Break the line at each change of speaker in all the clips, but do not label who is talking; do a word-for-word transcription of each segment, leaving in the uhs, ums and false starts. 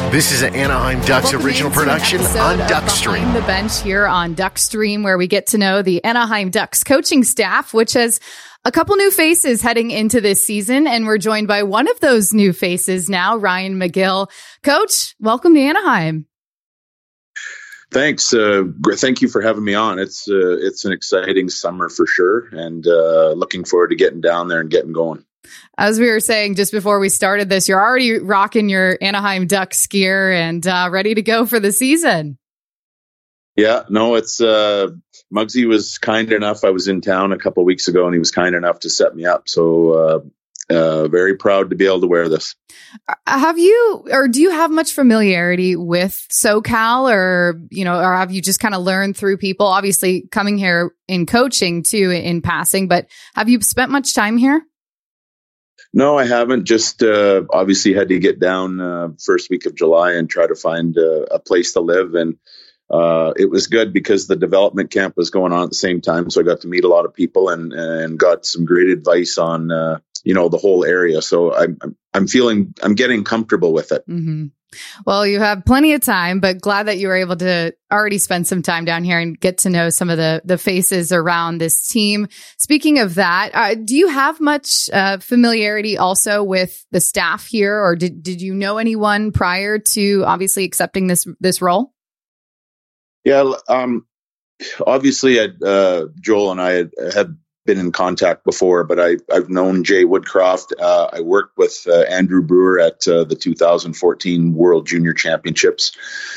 This is an Anaheim Ducks
Welcome
original production on Duckstream.
Behind the Bench here on Duckstream, where we get to know the Anaheim Ducks coaching staff, which has a couple new faces heading into this season. And we're joined by one of those new faces now, Ryan McGill. Coach, welcome to Anaheim.
Thanks. Uh, thank you for having me on. It's uh, it's an exciting summer for sure, and uh, looking forward to getting down there and getting going.
As we were saying just before we started this, you're already rocking your Anaheim Ducks gear and uh, ready to go for the season.
Yeah, no, it's uh, Muggsy was kind enough. I was in town a couple of weeks ago, and he was kind enough to set me up. So uh, uh, very proud to be able to wear this.
Have you, or do you have much familiarity with SoCal, or, you know, or have you just kind of learned through people, obviously coming here in coaching too, in passing, but have you spent much time here?
No, I haven't. Just uh, obviously had to get down uh, first week of July and try to find uh, a place to live. And uh, it was good because the development camp was going on at the same time. So I got to meet a lot of people and, and got some great advice on, uh, you know, the whole area. So I'm, I'm feeling, I'm getting comfortable with it.
Mm-hmm. Well, you have plenty of time, but glad that you were able to already spend some time down here and get to know some of the, the faces around this team. Speaking of that, uh, do you have much uh, familiarity also with the staff here, or did, did you know anyone prior to obviously accepting this, this role?
Yeah, um, obviously I'd, uh, Joel and I had, had been in contact before, but I, I've known Jay Woodcroft. Uh, I worked with uh, Andrew Brewer at uh, the two thousand fourteen World Junior Championships.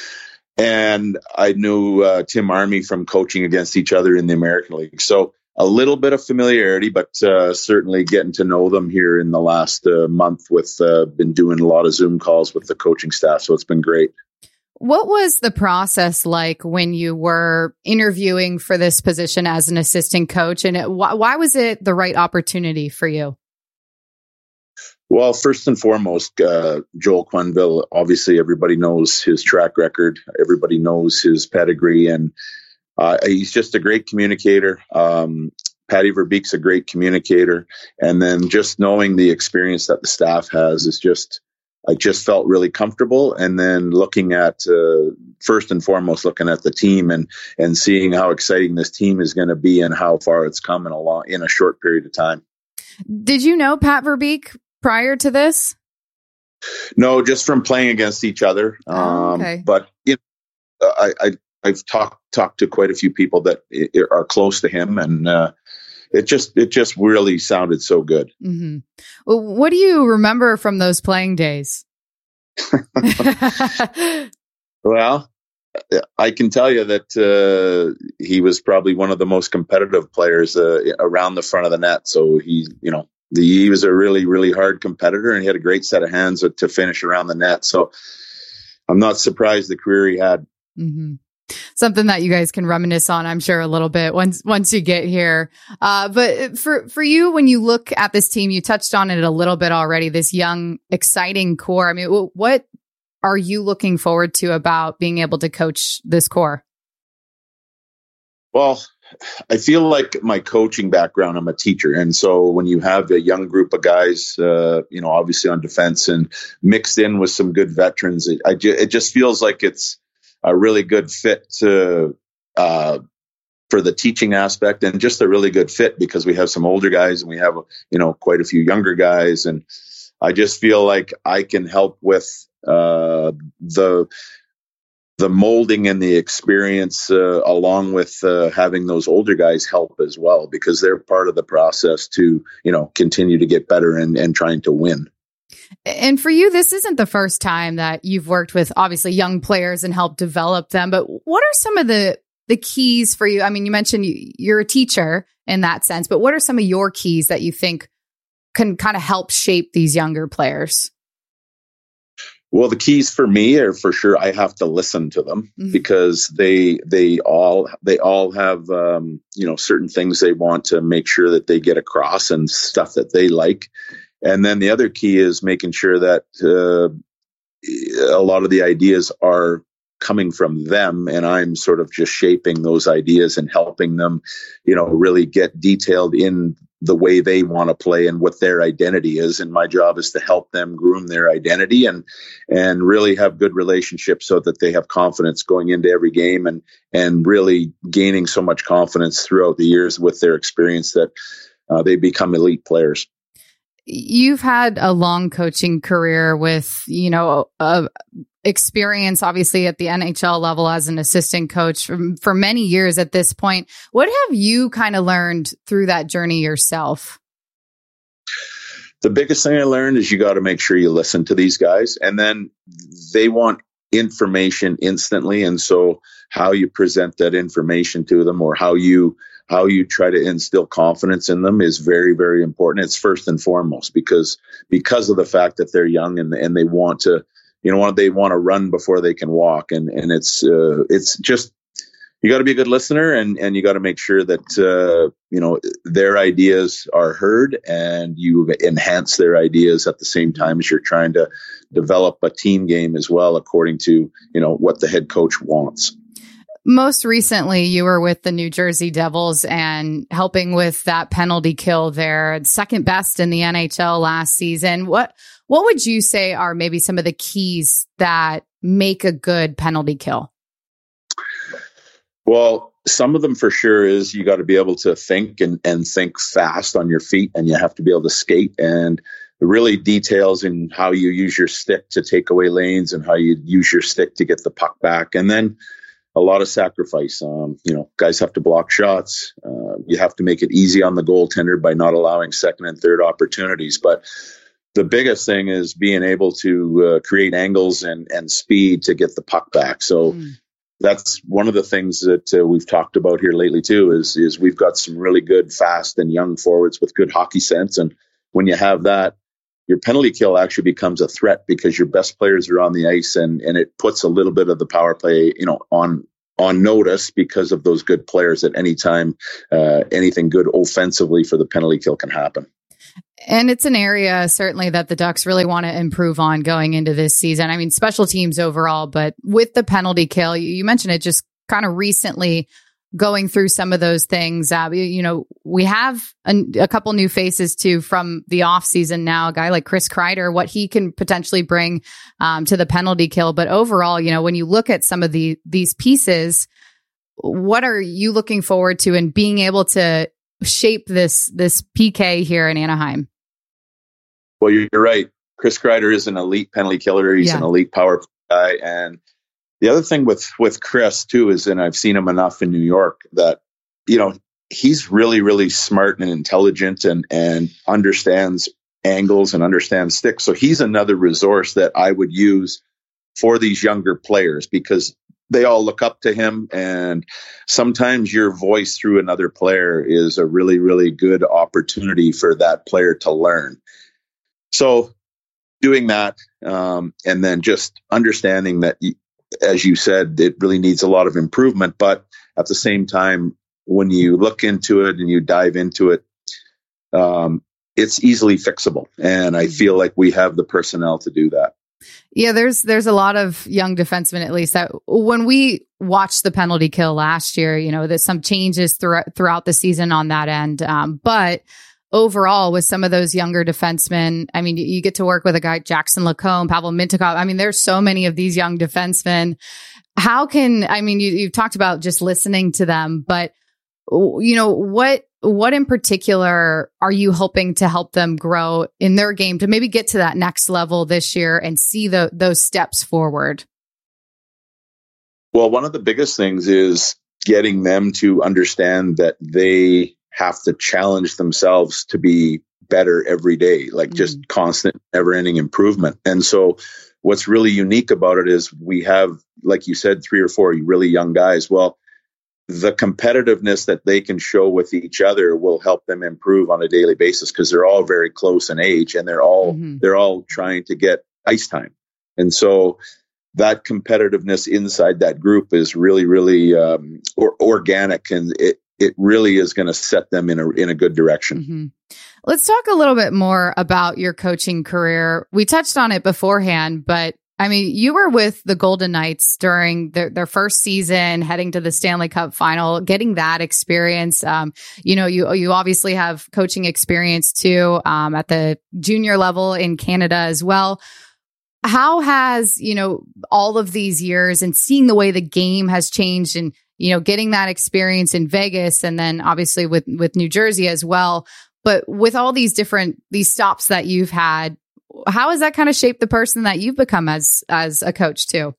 And I knew uh, Tim Army from coaching against each other in the American League. So a little bit of familiarity, but uh, certainly getting to know them here in the last uh, month with uh, been doing a lot of Zoom calls with the coaching staff. So it's been great.
What was the process like when you were interviewing for this position as an assistant coach, and it, why, why was it the right opportunity for you?
Well, first and foremost, uh, Joel Quenneville, obviously everybody knows his track record. Everybody knows his pedigree, and uh, he's just a great communicator. Um, Patty Verbeek's a great communicator. And then just knowing the experience that the staff has is just, I just felt really comfortable. And then looking at, uh, first and foremost, looking at the team and, and seeing how exciting this team is going to be and how far it's coming along in a short period of time.
Did you know Pat Verbeek prior to this?
No, just from playing against each other. Um,
oh, okay.
But you know, I, I, I've talked, talked to quite a few people that are close to him, and, uh, It just it just really sounded so good.
Mm-hmm. Well, what do you remember from those playing days?
Well, I can tell you that uh, he was probably one of the most competitive players uh, around the front of the net. So he, you know, the, he was a really, really hard competitor, and he had a great set of hands to finish around the net. So I'm not surprised the career he had.
Mm-hmm. Something that you guys can reminisce on, I'm sure, a little bit once once you get here. Uh, but for for you, when you look at this team, you touched on it a little bit already. This young, exciting core. I mean, what are you looking forward to about being able to coach this core?
Well, I feel like my coaching background, I'm a teacher, and so when you have a young group of guys, uh, you know, obviously on defense and mixed in with some good veterans, it, I ju- it just feels like it's a really good fit to, uh, for the teaching aspect, and just a really good fit because we have some older guys and we have, you know, quite a few younger guys. And I just feel like I can help with, uh, the, the molding and the experience, uh, along with, uh, having those older guys help as well, because they're part of the process to, you know, continue to get better and, and trying to win.
And for you, this isn't the first time that you've worked with obviously young players and helped develop them. But what are some of the the keys for you? I mean, you mentioned you're a teacher in that sense, but what are some of your keys that you think can kind of help shape these younger players?
Well, the keys for me are for sure I have to listen to them, mm-hmm. because they they all they all have um, you know, certain things they want to make sure that they get across and stuff that they like. And then the other key is making sure that uh, a lot of the ideas are coming from them, and I'm sort of just shaping those ideas and helping them, you know, really get detailed in the way they want to play and what their identity is. And my job is to help them groom their identity and, and really have good relationships so that they have confidence going into every game and, and really gaining so much confidence throughout the years with their experience that uh, they become elite players.
You've had a long coaching career with, you know, uh, experience, obviously, at the N H L level as an assistant coach for, for many years at this point. What have you kind of learned through that journey yourself?
The biggest thing I learned is you got to make sure you listen to these guys, and then they want information instantly. And so how you present that information to them, or how you how you try to instill confidence in them, is very, very important. It's first and foremost because because of the fact that they're young and and they want to, you know, they want to run before they can walk. And, and it's, uh, it's just, you got to be a good listener, and, and you got to make sure that, uh, you know, their ideas are heard and you enhance their ideas at the same time as you're trying to develop a team game as well, according to, you know, what the head coach wants.
Most recently, you were with the New Jersey Devils and helping with that penalty kill there, second best in the N H L last season. What what would you say are maybe some of the keys that make a good penalty kill?
Well, some of them for sure is you got to be able to think and, and think fast on your feet, and you have to be able to skate, and really details in how you use your stick to take away lanes and how you use your stick to get the puck back. And then a lot of sacrifice. Um, you know, guys have to block shots. Uh, you have to make it easy on the goaltender by not allowing second and third opportunities. But the biggest thing is being able to uh, create angles and, and speed to get the puck back. So mm. that's one of the things that uh, we've talked about here lately too, is, is we've got some really good, fast and young forwards with good hockey sense. And when you have that, your penalty kill actually becomes a threat because your best players are on the ice, and, and it puts a little bit of the power play, you know, on, on notice because of those good players. At any time, uh, anything good offensively for the penalty kill can happen.
And it's an area certainly that the Ducks really want to improve on going into this season. I mean, special teams overall, but with the penalty kill, you, you mentioned it just kind of recently going through some of those things. Uh, you know, we have a, a couple new faces too from the off season now, a guy like Chris Kreider, what he can potentially bring um, to the penalty kill. But overall, you know, when you look at some of the these pieces, what are you looking forward to in being able to shape this this P K here in Anaheim?
Well, you're right. Chris Kreider is an elite penalty killer. He's yeah. an elite power guy. And the other thing with, with Chris too is, and I've seen him enough in New York, that, you know, he's really, really smart and intelligent and, and understands angles and understands sticks. So he's another resource that I would use for these younger players because they all look up to him. And sometimes your voice through another player is a really, really good opportunity for that player to learn. So doing that, um, and then just understanding that, as you said, it really needs a lot of improvement. But at the same time, when you look into it and you dive into it, um, it's easily fixable. And I feel like we have the personnel to do that.
Yeah, there's there's a lot of young defensemen, at least, that when we watched the penalty kill last year, you know, there's some changes throughout throughout the season on that end. Um, but overall, with some of those younger defensemen, I mean, you get to work with a guy, Jackson Lacombe, Pavel Mintyukov. I mean, there's so many of these young defensemen. How can, I mean, you, you've talked about just listening to them, but, you know, what, what in particular are you hoping to help them grow in their game to maybe get to that next level this year and see the, those steps forward?
Well, one of the biggest things is getting them to understand that they have to challenge themselves to be better every day, like mm-hmm. just constant, never-ending improvement. And so what's really unique about it is we have, like you said, three or four really young guys. Well, the competitiveness that they can show with each other will help them improve on a daily basis because they're all very close in age and they're all mm-hmm. they're all trying to get ice time. And so that competitiveness inside that group is really, really um, or, organic, and it it really is going to set them in a in a good direction.
Mm-hmm. Let's talk a little bit more about your coaching career. We touched on it beforehand, but I mean, you were with the Golden Knights during their, their first season, heading to the Stanley Cup final, getting that experience. Um, you know, you you obviously have coaching experience too, um, at the junior level in Canada as well. How has, you know, all of these years and seeing the way the game has changed and, you know, getting that experience in Vegas and then obviously with, with New Jersey as well, but with all these different, these stops that you've had, how has that kind of shaped the person that you've become as as a coach too?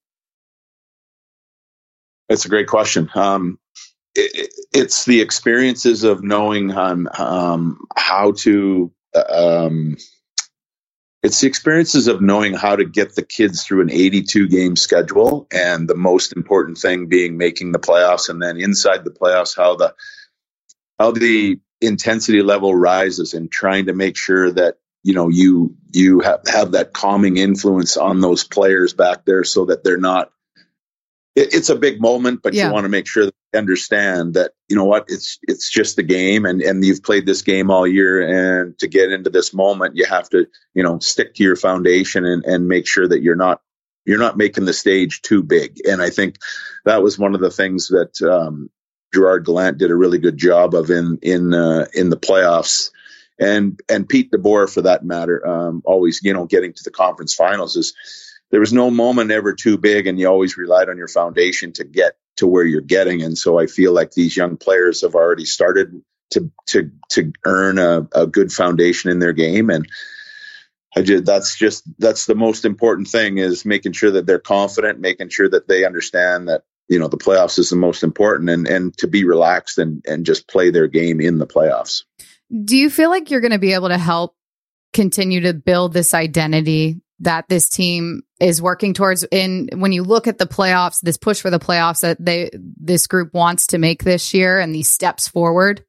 That's a great question. Um, it, it's the experiences of knowing um, um, how to. Um, it's the experiences of knowing how to get the kids through an eighty-two game schedule, and the most important thing being making the playoffs, and then inside the playoffs, how the how the intensity level rises, and trying to make sure that. You know, you you have, have that calming influence on those players back there so that they're not, it, it's a big moment, but yeah. You want to make sure that they understand that, you know what, it's it's just a game and, and you've played this game all year. And to get into this moment, you have to, you know, stick to your foundation and, and make sure that you're not, you're not making the stage too big. And I think that was one of the things that um, Gerard Gallant did a really good job of in, in, uh, in the playoffs. And and Pete DeBoer, for that matter, um, always, you know, getting to the conference finals is there was no moment ever too big, and you always relied on your foundation to get to where you're getting. And so I feel like these young players have already started to to to earn a, a good foundation in their game, and I just that's just that's the most important thing is making sure that they're confident, making sure that they understand that you know the playoffs is the most important, and and to be relaxed and and just play their game in the playoffs.
Do you feel like you're going to be able to help continue to build this identity that this team is working towards in when you look at the playoffs, this push for the playoffs that they this group wants to make this year and these steps forward?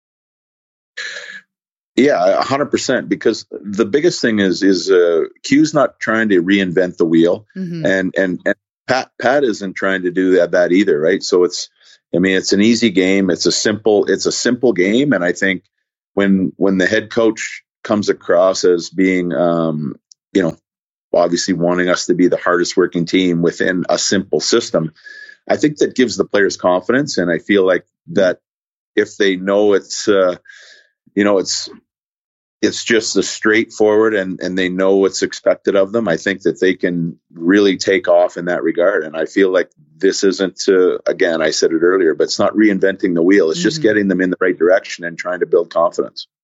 Yeah, a hundred percent. Because the biggest thing is is uh, Q's not trying to reinvent the wheel, mm-hmm. and and and Pat Pat isn't trying to do that that either, right? So it's, I mean, it's an easy game. It's a simple it's a simple game, and I think. When when the head coach comes across as being, um, you know, obviously wanting us to be the hardest working team within a simple system, I think that gives the players confidence. And I feel like that if they know it's, uh, you know, it's it's just a straightforward and, and they know what's expected of them, I think that they can really take off in that regard. And I feel like this isn't, uh, again, I said it earlier, but it's not reinventing the wheel. It's mm-hmm. just getting them in the right direction and trying to build confidence.